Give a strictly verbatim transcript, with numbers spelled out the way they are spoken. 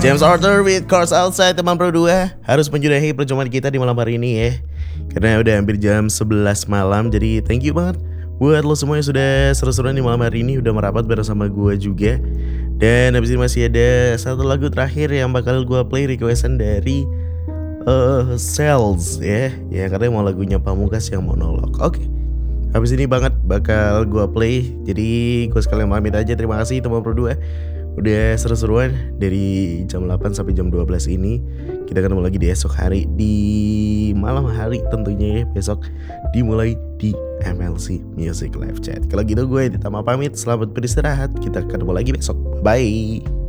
James Arthur with Cars Outside teman Pro dua harus menyudahi perjumpaan kita di malam hari ini ya. Karena udah hampir jam sebelas malam. Jadi thank you banget buat lo semua yang sudah seru-seruan di malam hari ini, udah merapat bersama gue juga. Dan habis ini masih ada satu lagu terakhir yang bakal gue play requestan dari uh, Sales ya. Ya karena mau lagunya Pamungkas yang monolog. Oke, habis ini banget bakal gue play. Jadi gue sekalian pamit aja. Terima kasih teman Pro dua udah seru-seruan dari jam delapan sampai jam dua belas ini. Kita ketemu lagi di esok hari, di malam hari tentunya ya. Besok dimulai di M L C Music Live Chat. Kalau gitu gue Ditama pamit, selamat beristirahat. Kita ketemu lagi besok, bye.